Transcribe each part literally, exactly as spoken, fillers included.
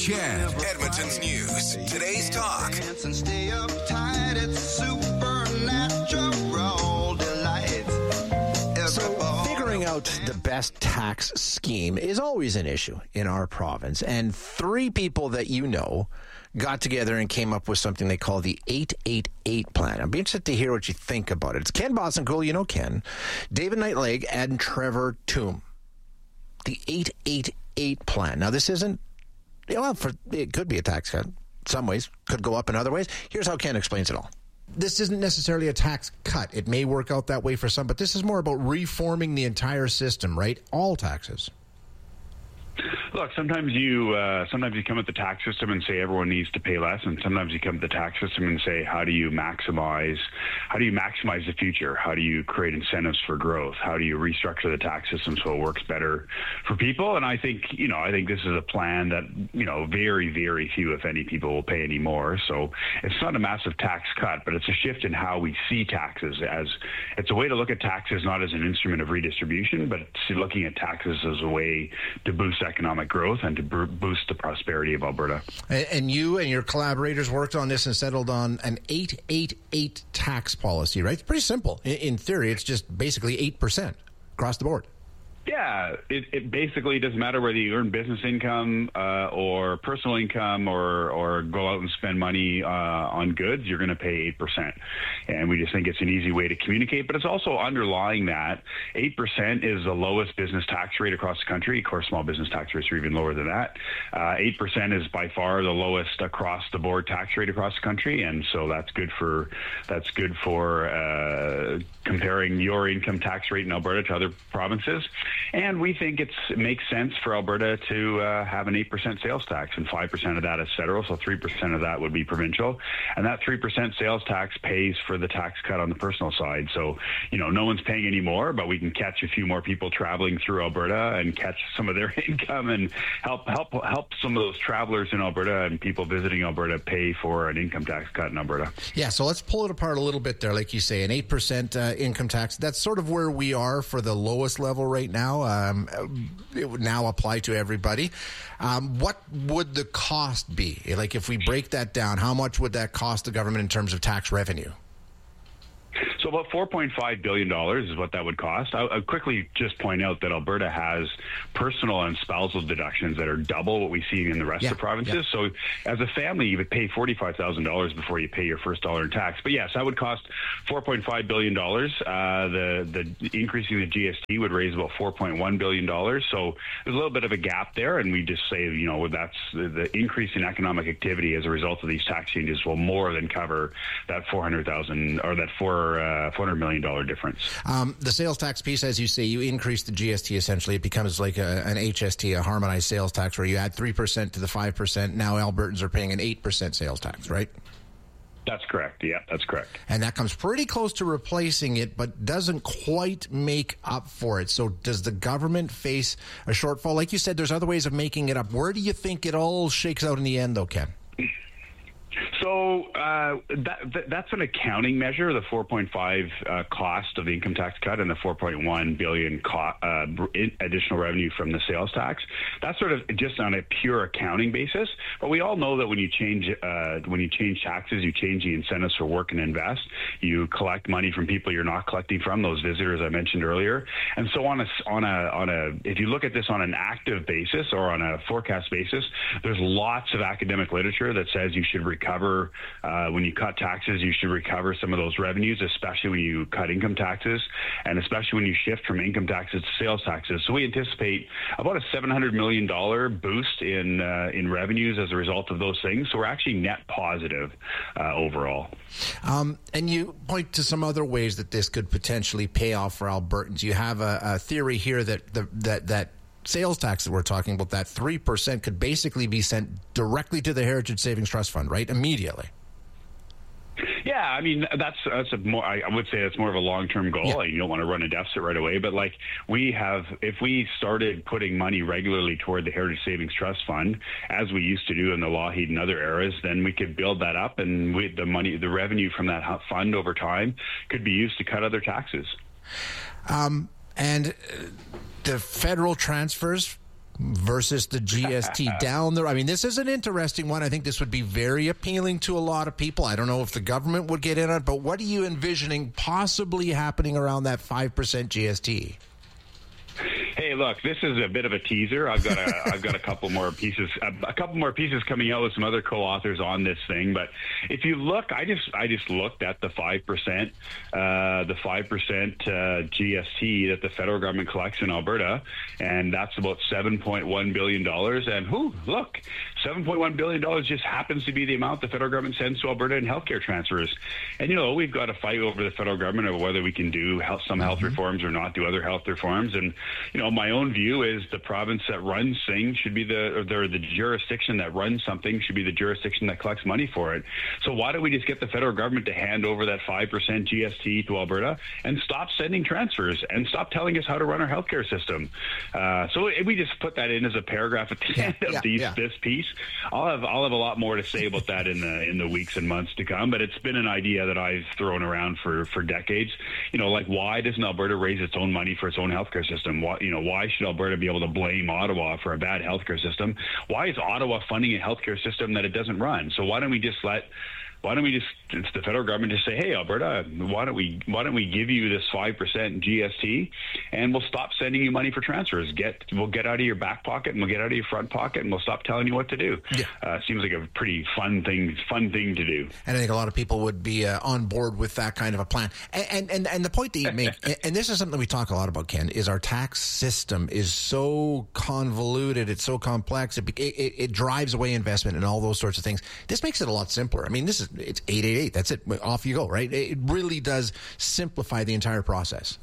Ken, Edmonton's News. Today's talk. And stay uptight, it's supernatural delight. So figuring out the best tax scheme is always an issue in our province. And three people that you know got together and came up with something they call the eight eight eight plan. I'd be interested to hear what you think about it. It's Ken Bossencool, you know Ken, David Knightleg, and Trevor Toom. The eight eight eight plan. Now, this isn't, well, for, it could be a tax cut. Some ways, could go up in other ways. Here's how Ken explains it all. This isn't necessarily a tax cut. It may work out that way for some, but this is more about reforming the entire system, right? All taxes. Look, sometimes you uh, sometimes you come at the tax system and say everyone needs to pay less, and sometimes you come at the tax system and say how do you maximize how do you maximize the future? How do you create incentives for growth? How do you restructure the tax system so it works better for people? And I think you know I think this is a plan that you know very very few, if any, people will pay any more. So it's not a massive tax cut, but it's a shift in how we see taxes. As it's a way to look at taxes not as an instrument of redistribution, but looking at taxes as a way to boost economic growth and to b- boost the prosperity of Alberta. And, and you and your collaborators worked on this and settled on an eight eight eight tax policy, right? It's pretty simple. In, in theory, it's just basically eight percent across the board. Yeah, it, it basically doesn't matter whether you earn business income uh, or personal income or or go out and spend money uh, on goods, you're going to pay eight percent. And we just think it's an easy way to communicate. But it's also underlying that eight percent is the lowest business tax rate across the country. Of course, small business tax rates are even lower than that. Uh, eight percent is by far the lowest across the board tax rate across the country. And so that's good for that's good for uh, comparing your income tax rate in Alberta to other provinces. And we think it's, it makes sense for Alberta to uh, have an eight percent sales tax, and five percent of that is federal, so three percent of that would be provincial. And that three percent sales tax pays for the tax cut on the personal side. So, you know, no one's paying any more, but we can catch a few more people traveling through Alberta and catch some of their income and help help help some of those travelers in Alberta and people visiting Alberta pay for an income tax cut in Alberta. Yeah, so let's pull it apart a little bit there. Like you say, an eight percent uh, income tax, that's sort of where we are for the lowest level right now. Um, it would now apply to everybody. Um, what would the cost be? Like, if we break that down, how much would that cost the government in terms of tax revenue? So about four point five billion dollars is what that would cost. I'll, I'll quickly just point out that Alberta has personal and spousal deductions that are double what we see in the rest yeah, of the provinces. Yeah. So as a family, you would pay forty-five thousand dollars before you pay your first dollar in tax. But yes, that would cost four point five billion dollars. Uh, the, the increasing the G S T would raise about four point one billion dollars. So there's a little bit of a gap there. And we just say, you know, that's the, the increase in economic activity as a result of these tax changes will more than cover that four hundred thousand or that four, uh, four hundred million dollars difference. Um, the sales tax piece, as you say, you increase the G S T essentially. It becomes like a, an H S T, a harmonized sales tax, where you add three percent to the five percent. Now Albertans are paying an eight percent sales tax, right? That's correct. Yeah, that's correct. And that comes pretty close to replacing it, but doesn't quite make up for it. So does the government face a shortfall? Like you said, there's other ways of making it up. Where do you think it all shakes out in the end, though, Ken? So uh, that, that that's an accounting measure, the four point five uh, cost of the income tax cut and the four point one billion co- uh, additional revenue from the sales tax. That's sort of just on a pure accounting basis. But we all know that when you change uh, when you change taxes, you change the incentives for work and invest. You collect money from people you're not collecting from, those visitors I mentioned earlier. And so on a on a on a if you look at this on an active basis or on a forecast basis, there's lots of academic literature that says you should recover. Uh, when you cut taxes, you should recover some of those revenues, especially when you cut income taxes, and especially when you shift from income taxes to sales taxes. So we anticipate about a seven hundred million dollars boost in uh, in revenues as a result of those things. So we're actually net positive uh, overall. Um, and you point to some other ways that this could potentially pay off for Albertans. You have a, a theory here that the, that that. sales tax that we're talking about, that three percent could basically be sent directly to the Heritage Savings Trust Fund, right? Immediately. Yeah, I mean, that's that's a more, I would say that's more of a long-term goal. Yeah. Like, you don't want to run a deficit right away, but like we have, if we started putting money regularly toward the Heritage Savings Trust Fund, as we used to do in the Lougheed and other eras, then we could build that up, and we, the money, the revenue from that fund over time could be used to cut other taxes. Um, and... Uh, The federal transfers versus the G S T down there. I mean, this is an interesting one. I think this would be very appealing to a lot of people. I don't know if the government would get in on it, but what are you envisioning possibly happening around that five percent G S T? Hey, look, this is a bit of a teaser. I've got a, I've got a couple more pieces, a, a couple more pieces coming out with some other co-authors on this thing. But if you look, I just, I just looked at the five percent, uh, the five percent uh, G S T that the federal government collects in Alberta, and that's about seven point one billion dollars. And whoo, look, seven point one billion dollars just happens to be the amount the federal government sends to Alberta in healthcare transfers. And you know, we've got to fight over the federal government over whether we can do health, some health reforms or not do other health reforms. And you know, my own view is the province that runs things should be the, or the, the jurisdiction that runs something should be the jurisdiction that collects money for it. So why don't we just get the federal government to hand over that five percent G S T to Alberta and stop sending transfers and stop telling us how to run our healthcare system? Uh, so we just put that in as a paragraph at the yeah, end of yeah, these, yeah. this piece. I'll have, I'll have a lot more to say about that in the, in the weeks and months to come, but it's been an idea that I've thrown around for, for decades. You know, like, why doesn't Alberta raise its own money for its own healthcare system? Why, you know, why should Alberta be able to blame Ottawa for a bad healthcare system? Why is Ottawa funding a healthcare system that it doesn't run? So why don't we just let Why don't we just, it's the federal government, just say, hey, Alberta, why don't we why don't we give you this five percent G S T and we'll stop sending you money for transfers. Get We'll get out of your back pocket and we'll get out of your front pocket and we'll stop telling you what to do. Yeah. Uh, seems like a pretty fun thing fun thing to do. And I think a lot of people would be uh, on board with that kind of a plan. And and, and, and the point that you make, and this is something we talk a lot about, Ken, is our tax system is so convoluted, it's so complex, it, it, it drives away investment and all those sorts of things. This makes it a lot simpler. I mean, this is it's eight eight eight. That's it. Off you go, right? It really does simplify the entire process.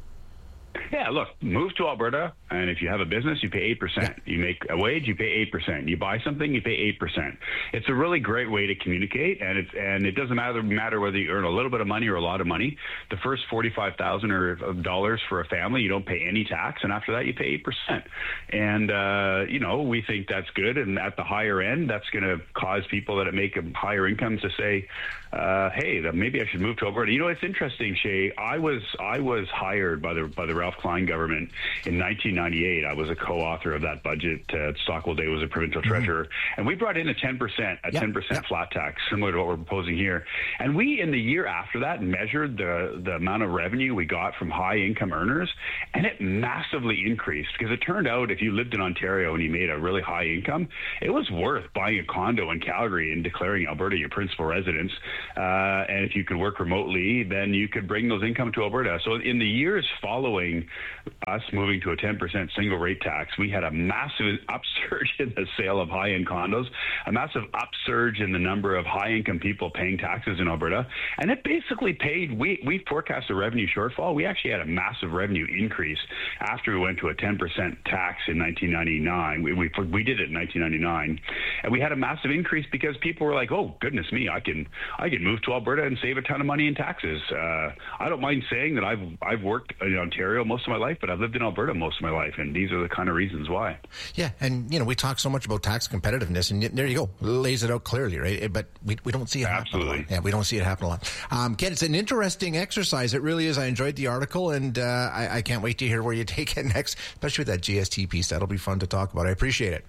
Yeah, look, move to Alberta, and if you have a business, you pay eight percent. Yeah. You make a wage, you pay eight percent. You buy something, you pay eight percent. It's a really great way to communicate, and it's and it doesn't matter matter whether you earn a little bit of money or a lot of money. The first forty-five thousand dollars for a family, you don't pay any tax, and after that, you pay eight percent. And, uh, you know, we think that's good, and at the higher end, that's going to cause people that make higher incomes to say, uh, hey, maybe I should move to Alberta. You know, it's interesting, Shay. I was I was hired by the by the Ralph Klein government in nineteen ninety-eight. I was a co-author of that budget. Uh, Stockwell Day was a provincial mm-hmm. treasurer, and we brought in a ten percent, a yep. ten percent yep. flat tax, similar to what we're proposing here. And we, in the year after that, measured the the amount of revenue we got from high income earners, and it massively increased because it turned out if you lived in Ontario and you made a really high income, it was worth buying a condo in Calgary and declaring Alberta your principal residence. Uh, and if you could work remotely, then you could bring those income to Alberta. So in the years following us moving to a ten percent single rate tax, we had a massive upsurge in the sale of high-end condos, a massive upsurge in the number of high-income people paying taxes in Alberta, and it basically paid, we, we forecast a revenue shortfall. We actually had a massive revenue increase after we went to a ten percent tax in nineteen ninety-nine. We, we, we did it in nineteen ninety-nine, and we had a massive increase because people were like, oh, goodness me, I can I can move to Alberta and save a ton of money in taxes. Uh, I don't mind saying that I've I've worked in Ontario most of my life, but I've lived in Alberta most of my life, and these are the kind of reasons why. Yeah, and you know, we talk so much about tax competitiveness, and there you go, lays it out clearly, right? But we we don't see it Absolutely. happen a lot. Yeah, we don't see it happen a lot. Um, Ken, it's an interesting exercise. It really is. I enjoyed the article, and uh, I, I can't wait to hear where you take it next, especially with that G S T piece. That'll be fun to talk about. I appreciate it.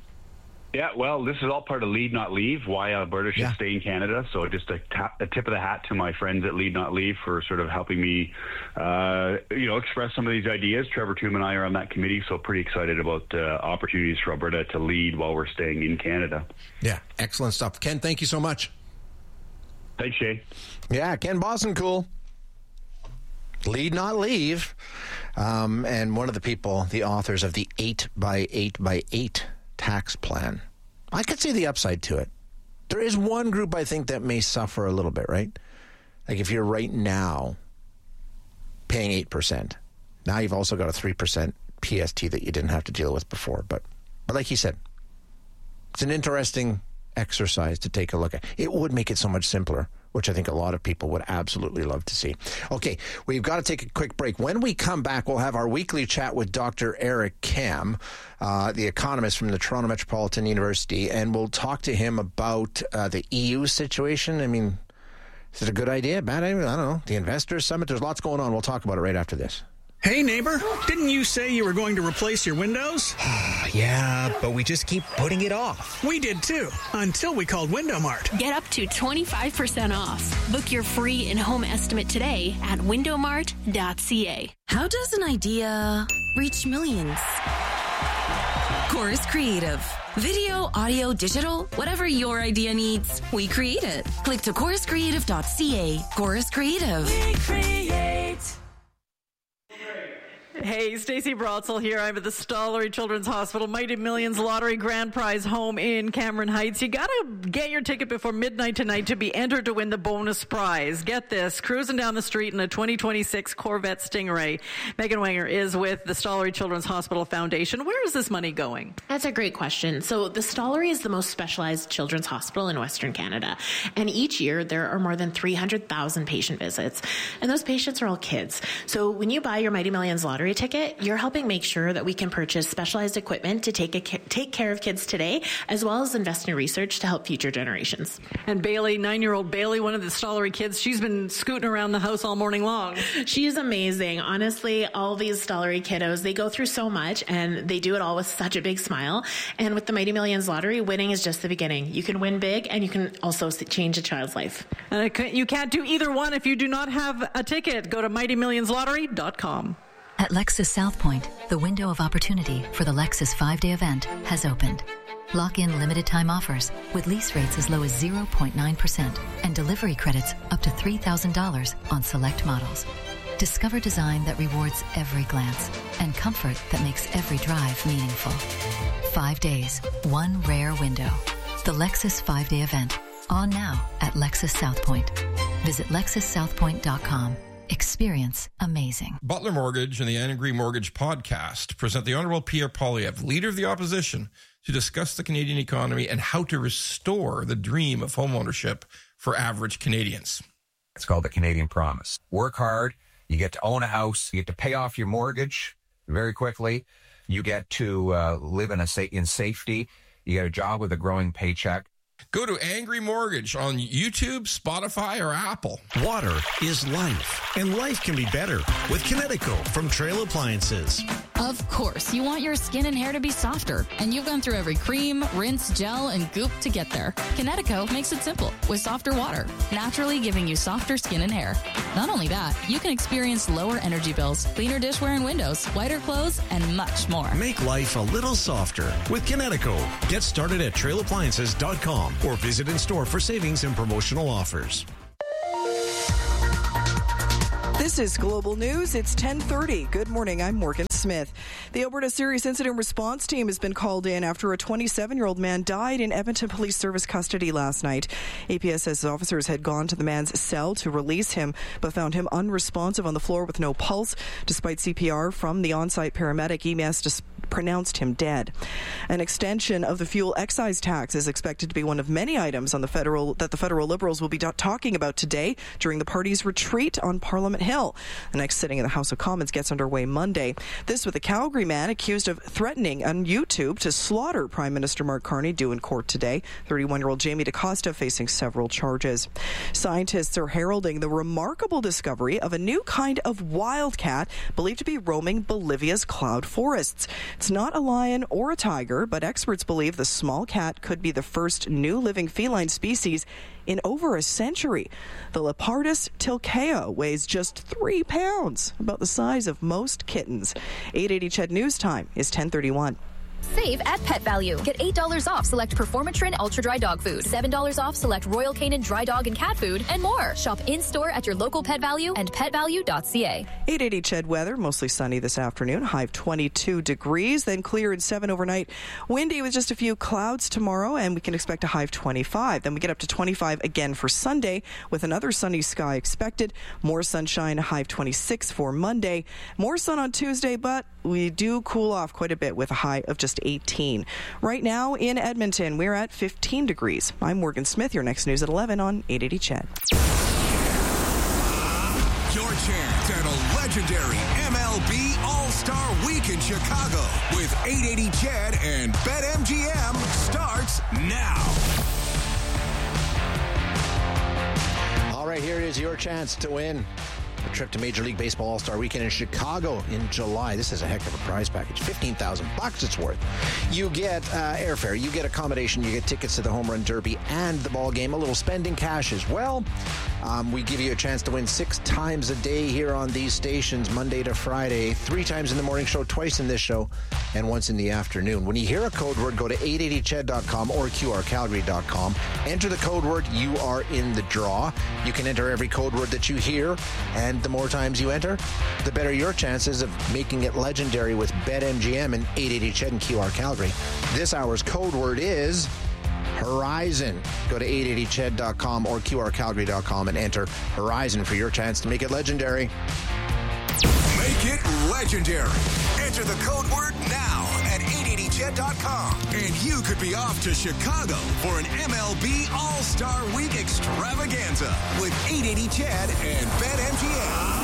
Yeah, well, this is all part of Lead Not Leave, why Alberta should yeah. stay in Canada. So just a, tap, a tip of the hat to my friends at Lead Not Leave for sort of helping me, uh, you know, express some of these ideas. Trevor Toome and I are on that committee, so pretty excited about uh, opportunities for Alberta to lead while we're staying in Canada. Yeah, excellent stuff. Ken, thank you so much. Thanks, Shay. Yeah, Ken Bosanquist. Lead Not Leave. Um, and one of the people, the authors of the eight by eight by eight tax plan. I could see the upside to it. There is one group I think that may suffer a little bit, right? Like if you're right now paying eight percent, now you've also got a three percent P S T that you didn't have to deal with before. But, but like you said, it's an interesting exercise to take a look at. It would make it so much simpler, which I think a lot of people would absolutely love to see. Okay, we've got to take a quick break. When we come back, we'll have our weekly chat with Doctor Eric Kam, uh, the economist from the Toronto Metropolitan University, and we'll talk to him about uh, the E U situation. I mean, is it a good idea, bad idea? I don't know. The Investors Summit, there's lots going on. We'll talk about it right after this. Hey, neighbor, didn't you say you were going to replace your windows? Yeah, but we just keep putting it off. We did too, until we called Window Mart. Get up to twenty-five percent off. Book your free in-home estimate today at window mart dot c a. How does an idea reach millions? Chorus Creative. Video, audio, digital, whatever your idea needs, we create it. Click to chorus creative dot c a. Chorus Creative. We create. Hey, Stacey Brotzel here. I'm at the Stollery Children's Hospital Mighty Millions Lottery Grand Prize home in Cameron Heights. You gotta get your ticket before midnight tonight to be entered to win the bonus prize. Get this, cruising down the street in a twenty twenty-six Corvette Stingray. Megan Wenger is with the Stollery Children's Hospital Foundation. Where is this money going? That's a great question. So the Stollery is the most specialized children's hospital in Western Canada. And each year there are more than three hundred thousand patient visits. And those patients are all kids. So when you buy your Mighty Millions lottery ticket, you're helping make sure that we can purchase specialized equipment to take a, take care of kids today, as well as invest in research to help future generations. And Bailey, nine-year-old Bailey, one of the Stollery kids, she's been scooting around the house all morning long. She's amazing. Honestly, all these Stollery kiddos, they go through so much, and they do it all with such a big smile. And with the Mighty Millions lottery, winning is just the beginning. You can win big, and you can also change a child's life. And you can't do either one if you do not have a ticket. Go to mighty millions lottery dot com. At Lexus South Point, the window of opportunity for the Lexus five-day event has opened. Lock in limited-time offers with lease rates as low as zero point nine percent and delivery credits up to three thousand dollars on select models. Discover design that rewards every glance and comfort that makes every drive meaningful. Five days, one rare window. The Lexus five-day event, on now at Lexus South Point. Visit lexus south point dot com. Experience amazing. Butler Mortgage and the Anne Green Mortgage podcast present the Honorable Pierre Poilievre, Leader of the Opposition, to discuss the Canadian economy and how to restore the dream of homeownership for average Canadians. It's called the Canadian Promise. Work hard, you get to own a house, you get to pay off your mortgage very quickly, you get to uh, live in a sa- in safety, you get a job with a growing paycheck. Go to Angry Mortgage on YouTube, Spotify, or Apple. Water is life, and life can be better with Kinetico from Trail Appliances. Of course, you want your skin and hair to be softer, and you've gone through every cream, rinse, gel, and goop to get there. Kinetico makes it simple with softer water, naturally giving you softer skin and hair. Not only that, you can experience lower energy bills, cleaner dishware and windows, whiter clothes, and much more. Make life a little softer with Kinetico. Get started at trail appliances dot com or visit in store for savings and promotional offers. This is Global News. It's ten thirty. Good morning. I'm Morgan Smith. The Alberta Serious Incident Response Team has been called in after a twenty-seven-year-old man died in Edmonton Police Service custody last night. A P S S officers had gone to the man's cell to release him, but found him unresponsive on the floor with no pulse. Despite C P R from the on-site paramedic, E M S just pronounced him dead. An extension of the fuel excise tax is expected to be one of many items on the federal that the federal Liberals will be talking about today during the party's retreat on Parliament Hill. The next sitting of the House of Commons gets underway Monday. This with a Calgary man accused of threatening on YouTube to slaughter Prime Minister Mark Carney due in court today. thirty-one-year-old Jamie DaCosta facing several charges. Scientists are heralding the remarkable discovery of a new kind of wildcat believed to be roaming Bolivia's cloud forests. It's not a lion or a tiger, but experts believe the small cat could be the first new living feline species in over a century. The Lepardus tilcea weighs just three pounds, about the size of most kittens. eight eighty C H E D News Time is ten thirty-one. Save at Pet Value. Get eight dollars off select Performatrin Ultra Dry Dog Food, seven dollars off select Royal Canin Dry Dog and Cat Food, and more. Shop in-store at your local Pet Value and pet value dot c a. eight eighty C H E D weather, mostly sunny this afternoon, high of twenty-two degrees, then clear and seven overnight. Windy with just a few clouds tomorrow, and we can expect a high of twenty-five. Then we get up to twenty-five again for Sunday with another sunny sky expected. More sunshine, a high of twenty-six for Monday. More sun on Tuesday, but we do cool off quite a bit with a high of just eighteen. Right now in Edmonton, we're at fifteen degrees. I'm Morgan Smith. Your next news at eleven on eight eighty C H E D. Your chance at a legendary M L B All-Star Week in Chicago with eight eighty C H E D and BetMGM starts now. All right, here is your chance to win A trip to Major League Baseball All-Star Weekend in Chicago in July. This is a heck of a prize package. fifteen thousand bucks it's worth. You get uh, airfare, you get accommodation, you get tickets to the Home Run Derby and the ball game, a little spending cash as well. Um, we give you a chance to win six times a day here on these stations, Monday to Friday, three times in the morning show, twice in this show, and once in the afternoon. When you hear a code word, go to eight eighty C H E D dot com or Q R Calgary dot com. Enter the code word, you are in the draw. You can enter every code word that you hear, and the more times you enter, the better your chances of making it legendary with BetMGM and eight eighty C H E D and Q R Calgary. This hour's code word is Horizon. Go to eight eighty C H E D dot com or Q R Calgary dot com and enter Horizon for your chance to make it legendary. Make it legendary. Enter the code word now at eight eighty C H E D dot com. And you could be off to Chicago for an M L B All-Star Week extravaganza with eight eighty C H E D and BetMGM.